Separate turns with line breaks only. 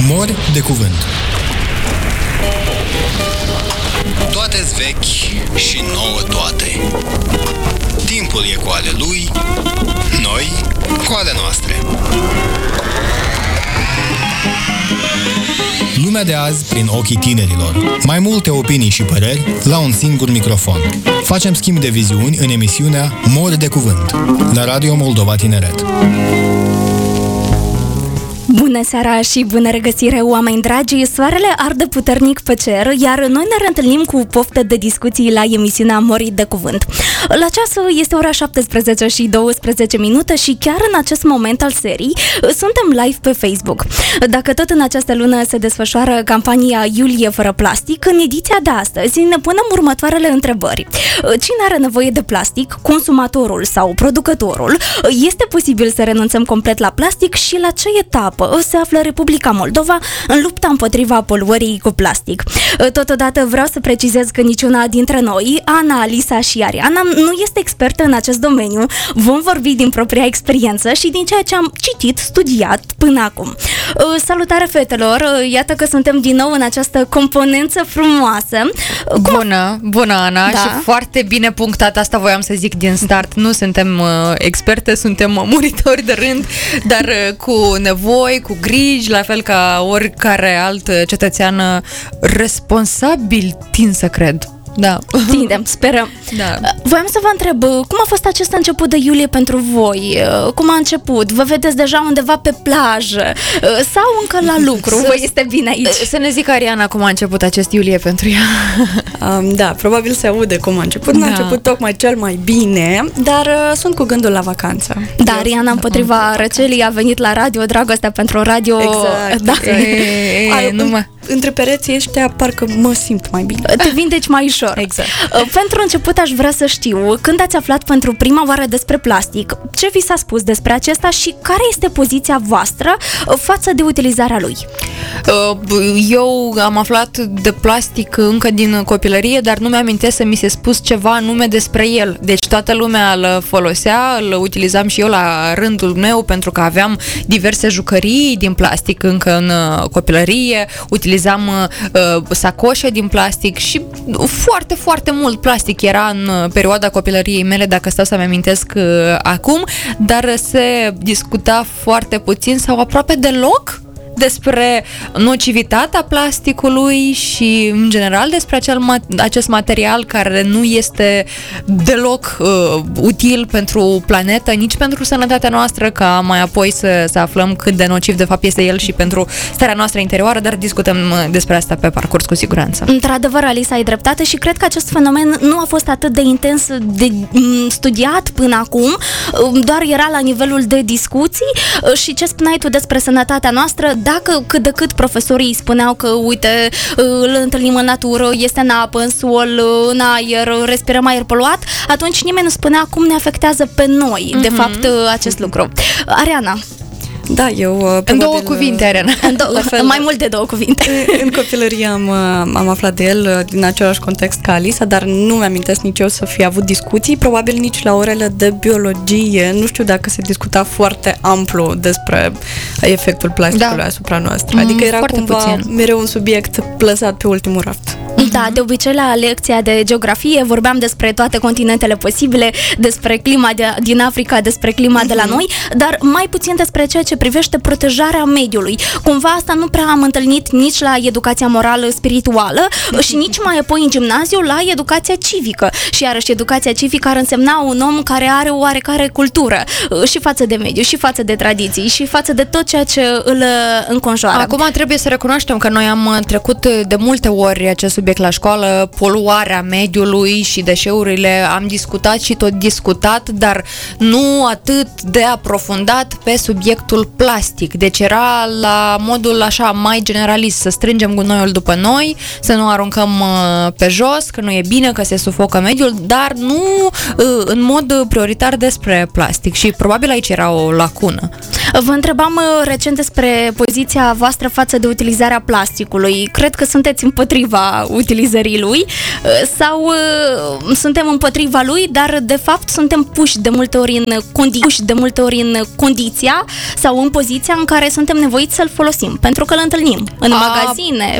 Mori de cuvânt. Toate-s vechi și nouă toate. Timpul e cu ale lui, noi cu ale noastre. Lumea de azi prin ochii tinerilor. Mai multe opinii și păreri la un singur microfon. Facem schimb de viziuni în emisiunea Mori de cuvânt la Radio Moldova Tineret.
Bună seara și bună regăsire, oameni dragi! Soarele arde puternic pe cer, iar noi ne reîntâlnim cu poftă de discuții la emisiunea Mori de cuvânt. La ceas este ora 17 și 12 minute și chiar în acest moment al serii suntem live pe Facebook. Dacă tot în această lună se desfășoară campania Iulie fără plastic, în ediția de astăzi ne punem următoarele întrebări. Cine are nevoie de plastic? Consumatorul sau producătorul? Este posibil să renunțăm complet la plastic și la ce etapă se află Republica Moldova în lupta împotriva poluării cu plastic? Totodată vreau să precizez că niciuna dintre noi, Ana, Alisa și Ariana, nu este expertă în acest domeniu. Vom vorbi din propria experiență și din ceea ce am citit, studiat până acum. Salutare, fetelor! Iată că suntem din nou în această componență frumoasă.
Bună, Ana,
Da.
și foarte bine punctat, asta voiam să zic din start. Nu suntem experte, suntem muritori de rând, dar cu nevoi, cu griji, la fel ca oricare alt cetățean responsabil, tind să cred. Da.
Tindem, sperăm.
Da.
Voiam să vă întreb, cum a fost acest început de iulie pentru voi? Cum a început? Vă vedeți deja undeva pe plajă? Sau încă la lucru? Vă este bine aici?
Să ne zică Ariana cum a început acest iulie pentru ea.
Da, probabil se aude cum a început. Nu a
Da.
început tocmai cel mai bine, dar sunt cu gândul la vacanță.
Da, Ariana împotriva răcelii a venit la radio, dragostea pentru radio.
Exact.
Da.
Între pereții ăștia parcă mă simt mai bine.
Te vindeci mai ușor.
Exact.
Pentru început aș vrea să știu, când ați aflat pentru prima oară despre plastic, ce vi s-a spus despre acesta și care este poziția voastră față de utilizarea lui?
Eu am aflat de plastic încă din copilărie, dar nu mi-amintesc să mi se spus ceva anume despre el. Deci toată lumea îl folosea, îl utilizam și eu la rândul meu pentru că aveam diverse jucării din plastic încă în copilărie, utilizam sacoșe din plastic și foarte, foarte mult plastic era în perioada copilăriei mele, dacă stau să-mi amintesc acum, dar se discuta foarte puțin sau aproape deloc despre nocivitatea plasticului și, în general, despre acest material care nu este deloc util pentru planetă, nici pentru sănătatea noastră, ca mai apoi să aflăm cât de nociv de fapt este el și pentru starea noastră interioară, dar discutăm despre asta pe parcurs cu siguranță.
Într-adevăr, Alisa, ai dreptate și cred că acest fenomen nu a fost atât de intens de studiat până acum, doar era la nivelul de discuții. Și ce spuneai tu despre sănătatea noastră? Dacă cât de cât profesorii spuneau că, uite, îl întâlnim în natură, este în apă, în sol, în aer, respirăm aer poluat, atunci nimeni nu spunea cum ne afectează pe noi, de fapt, acest lucru. Ariana.
Da, eu
În două cuvinte, Ariana.
Mai mult de două cuvinte.
În copilărie am aflat de el din același context ca Alisa, dar nu mi-amintesc nici eu să fi avut discuții, probabil nici la orele de biologie. Nu știu dacă se discuta foarte amplu despre efectul plasticului asupra noastră. Adică era cumva puțin. Mereu un subiect lăsat pe ultimul raft.
Da, de obicei la lecția de geografie vorbeam despre toate continentele posibile, despre clima din Africa, despre clima de la noi, dar mai puțin despre ceea ce privește protejarea mediului. Cumva asta nu prea am întâlnit nici la educația morală spirituală și nici mai apoi în gimnaziu la educația civică. Și iarăși educația civică ar însemna un om care are o oarecare cultură și față de mediu, și față de tradiții, și față de tot ceea ce îl înconjoară.
Acum trebuie să recunoaștem că noi am trecut de multe ori acest subiect la școală, poluarea mediului și deșeurile, am discutat și tot discutat, dar nu atât de aprofundat pe subiectul plastic. Deci era la modul așa mai generalist, să strângem gunoiul după noi, să nu aruncăm pe jos, că nu e bine, că se sufocă mediul, dar nu în mod prioritar despre plastic și probabil aici era o lacună.
Vă întrebam recent despre poziția voastră față de utilizarea plasticului. Cred că sunteți împotriva utilizării utilizării lui sau suntem împotriva lui, dar de fapt suntem puși de multe ori în condiția sau în poziția în care suntem nevoiți să-l folosim, pentru că îl întâlnim în magazine,